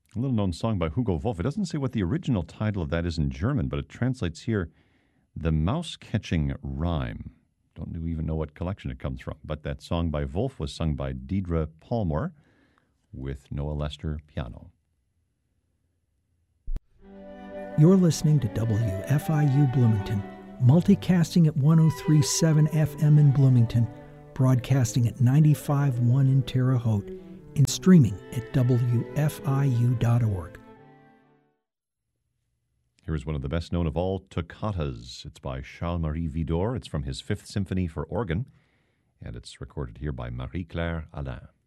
A little-known song by Hugo Wolf. It doesn't say what the original title of that is in German, but it translates here, The Mouse-Catching Rhyme. Don't even know what collection it comes from, but that song by Wolf was sung by Deidre Palmer with Noah Lester piano. You're listening to WFIU Bloomington, multicasting at 103.7 FM in Bloomington, broadcasting at 95.1 in Terre Haute, and streaming at WFIU.org. Here is one of the best-known of all toccatas. It's by Charles-Marie Widor. It's from his Fifth Symphony for organ, and it's recorded here by Marie-Claire Alain.